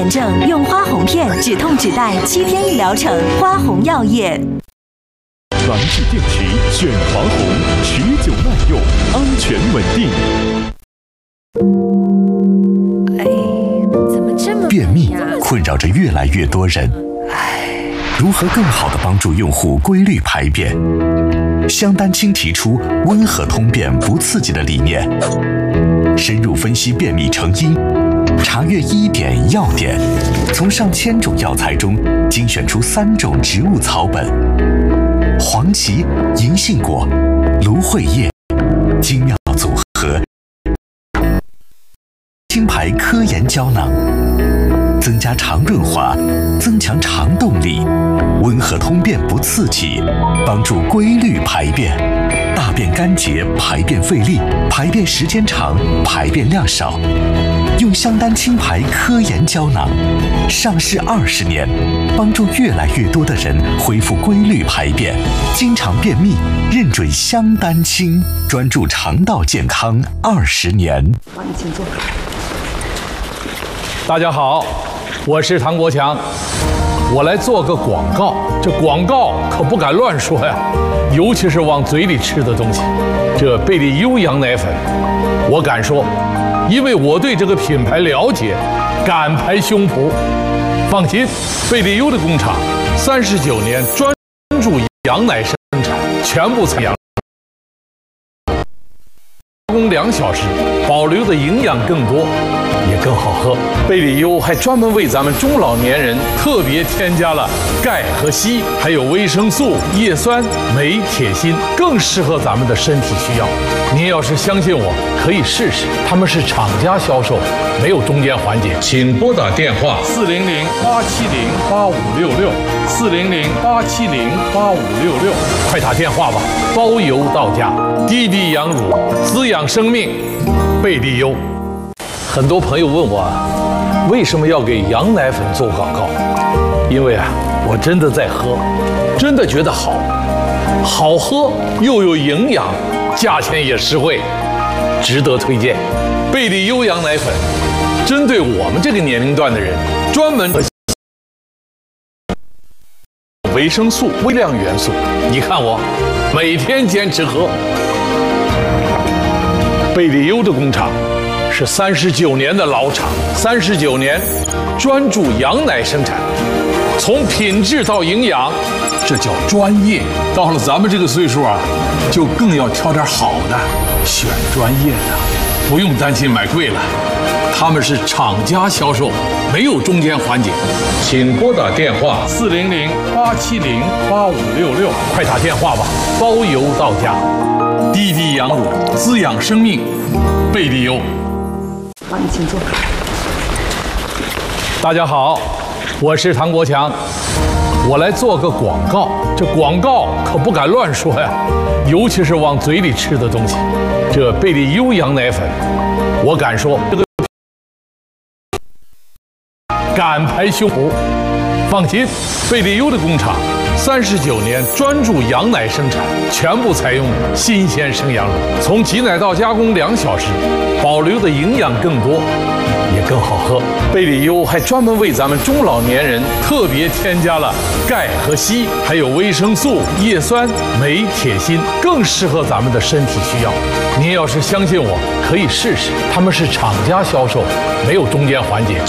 炎症用花红片，止痛止带7天1疗程。花红药业。 防治电池选华红，持久耐用，安全稳定。 怎么这么便秘困扰着越来越多人，如何更好地帮助用户规律排便？香丹青提出温和通便不刺激的理念，深入分析便秘成因，查阅医典药典，从上千种药材中精选出3种植物草本：黄芪、银杏果、芦荟叶，精妙组合。青牌科研胶囊，增加肠润滑，增强肠动力，温和通便不刺激，帮助规律排便，大便干结，排便费力，排便时间长，排便量少。用香丹青牌科研胶囊，上市20年，帮助越来越多的人恢复规律排便。经常便秘，认准香丹青，专注肠道健康20年。 好，你请坐。 大家好，我是唐国强，我来做个广告。这广告可不敢乱说呀，尤其是往嘴里吃的东西。这贝利优羊奶粉，我敢说，因为我对这个品牌了解，敢拍胸脯。放心，贝利优的工厂39年专注羊奶生产，全部采羊。加工2小时，保留的营养更多，也更好喝。贝利优还专门为咱们中老年人特别添加了钙和硒，还有维生素、叶酸、镁、铁、锌，更适合咱们的身体需要。您要是相信我，可以试试。他们是厂家销售，没有中间环节。请拨打电话400-870-8566，400-870-8566，快打电话吧，包邮到家。滴滴羊乳，滋养生命，贝利优。很多朋友问我，为什么要给羊奶粉做广告？因为我真的在喝，真的觉得好喝又有营养，价钱也实惠，值得推荐。贝利优羊奶粉，针对我们这个年龄段的人，专门维生素、微量元素。你看我每天坚持喝。贝利优的工厂是39年的老厂，39年专注羊奶生产，从品质到营养，这叫专业。到了咱们这个岁数就更要挑点好的，选专业的，不用担心买贵了。他们是厂家销售，没有中间环节。请拨打电话400-870-8566，快打电话吧，包邮到家。滴滴羊乳，滋养生命，贝利优。 好，你请坐。 大家好，我是唐国强，我来做个广告。这广告可不敢乱说呀，尤其是往嘴里吃的东西。这贝利优羊奶粉，我敢说，这个敢拍胸脯。放心，贝利优的工厂39年专注羊奶生产，全部采用新鲜生羊乳，从挤奶到加工2小时，保留的营养更多，也更好喝。贝利优还专门为咱们中老年人特别添加了钙和硒，还有维生素、叶酸、镁、铁、锌，更适合咱们的身体需要。您要是相信我，可以试试。他们是厂家销售，没有中间环节。